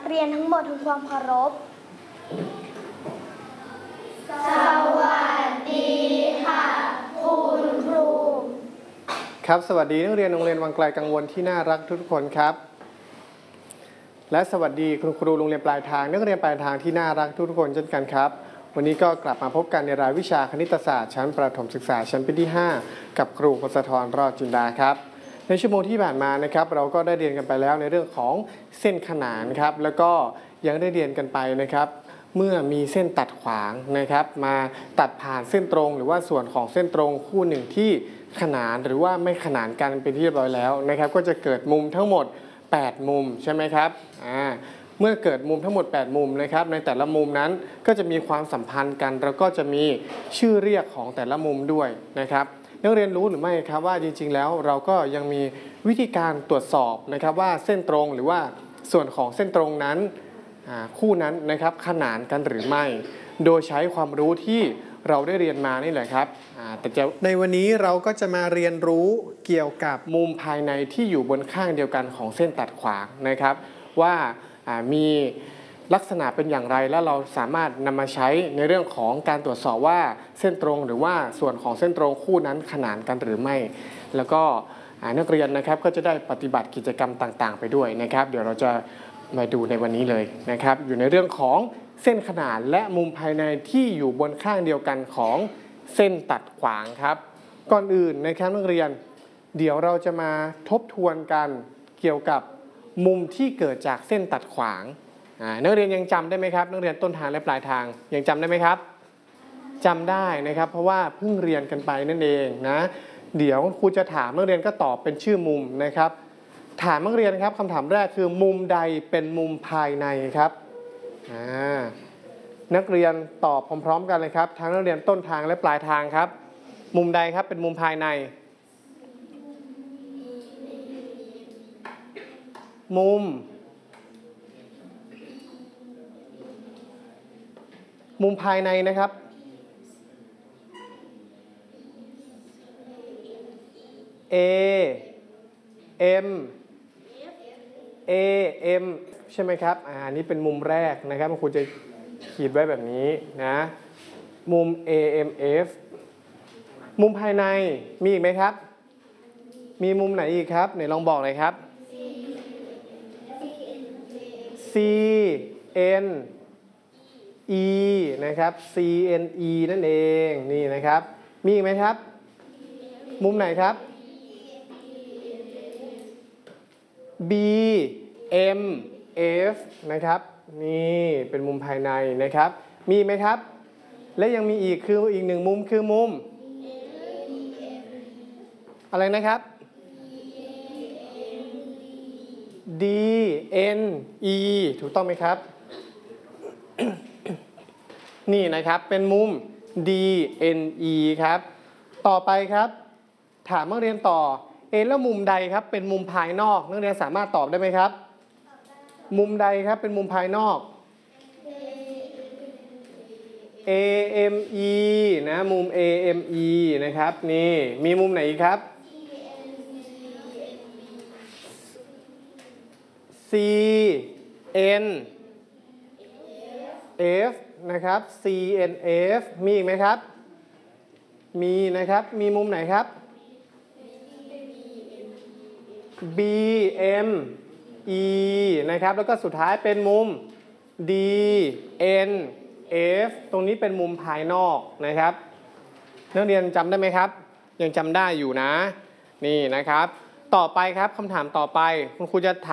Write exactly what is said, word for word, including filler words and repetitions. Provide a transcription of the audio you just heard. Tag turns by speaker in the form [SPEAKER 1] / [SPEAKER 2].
[SPEAKER 1] เรียนทั้งหมดทุกความเคารพสวัสดีค่ะคุณครู
[SPEAKER 2] ครับสวัสดีนักเรียนโรงเรียนวังไกลกังวลที่น่ารักทุกคนครับและสวัสดีคุณครูโรงเรียนปลายทางนักเรียนปลายทางที่น่ารักทุกคนเช่นกันครับวันนี้ก็กลับมาพบกันในรายวิชาคณิตศาสตร์ชั้นประถมศึกษาชั้นปีที่ห้ากับครูพศธรรอดจินดาครับในชั่วโมงที่ผ่านมานะครับเราก็ได้เรียนกันไปแล้วในเรื่องของเส้นขนานครับแล้วก็ยังได้เรียนกันไปนะครับเมื่อมีเส้นตัดขวางนะครับมาตัดผ่านเส้นตรงหรือว่าส่วนของเส้นตรงคู่หนึ่งที่ขนานหรือว่าไม่ขนานกันเป็นที่เรียบร้อยแล้วนะครับก็จะเกิดมุมทั้งหมดแปดมุมใช่ไหมครับอ่าเมื่อเกิดมุมทั้งหมดแปดมุมนะครับในแต่ละมุมนั้นก็จะมีความสัมพันธ์กันแล้วก็จะมีชื่อเรียกของแต่ละมุมด้วยนะครับนักเรียนรู้หรือไม่ครับว่าจริงๆแล้วเราก็ยังมีวิธีการตรวจสอบนะครับว่าเส้นตรงหรือว่าส่วนของเส้นตรงนั้นคู่นั้นนะครับขนานกันหรือไม่โดยใช้ความรู้ที่เราได้เรียนมานี่แหละครับแต่จะในวันนี้เราก็จะมาเรียนรู้เกี่ยวกับมุมภายในที่อยู่บนข้างเดียวกันของเส้นตัดขวางนะครับว่ามีลักษณะเป็นอย่างไรและเราสามารถนำมาใช้ในเรื่องของการตรวจสอบว่าเส้นตรงหรือว่าส่วนของเส้นตรงคู่นั้นขนานกันหรือไม่แล้วก็นักเรียนนะครับก็จะได้ปฏิบัติกิจกรรมต่างๆไปด้วยนะครับเดี๋ยวเราจะมาดูในวันนี้เลยนะครับอยู่ในเรื่องของเส้นขนานและมุมภายในที่อยู่บนข้างเดียวกันของเส้นตัดขวางครับก่อนอื่นนะครับนักเรียนเดี๋ยวเราจะมาทบทวนกันเกี่ยวกับมุมที่เกิดจากเส้นตัดขวางนักเรียนยังจำได้ไหมครับนักเรียนต้นทางและปลายทางยังจำได้ไหมครับจำได้นะครับเพราะว่าเพิ่งเรียนกันไปนั่นเองนะเดี๋ยวครูจะถามนักเรียนก็ตอบเป็นชื่อมุมนะครับถามนักเรียนครับคำถามแรกคือมุมใดเป็นมุมภายในครับนักเรียนตอบพร้อมๆกันเลยครับทั้งนักเรียนต้นทางและปลายทางครับมุมใดครับเป็นมุมภายในมุมมุมภายในนะครับ A M A M ใช่ไหมครับอ่านี่เป็นมุมแรกนะครับครูจะขีดไว้แบบนี้นะมุม A M F มุมภายในมีอีกไหมครับมีมุมไหนอีกครับไหนลองบอกเลยครับ C N E นะครับ C N E นั่นเองนี่นะครับมีอีกไหมครับมุมไหนครับ B M F นะครับนี่เป็นมุมภายในนะครับมีไหมครับและยังมีอีกคืออีกหนึ่งมุมคือมุมอะไรนะครับ D N E ถูกต้องไหมครับ นี่นะครับเป็นมุม D N E ครับต่อไปครับถามนักเรียนต่อเอแล้วมุมใดครับเป็นมุมภายนอกนักเรียนสามารถตอบได้ไหมครับมุมใดครับเป็นมุมภายนอก A M E นะมุม A M E นะครับนี่มีมุมไหนอีกครับ C N F นะครับ C N F มีอีกไหมครับมีนะครับมีมุมไหนครับ B M E นะครับแล้วก็สุดท้ายเป็นมุม D N F ตรงนี้เป็นมุมภายนอกนะครับนักเรียนจำได้ไหมครับยังจำได้อยู่นะนี่นะครับต่อไปครับคำถามต่อไปคุณครูจะถาม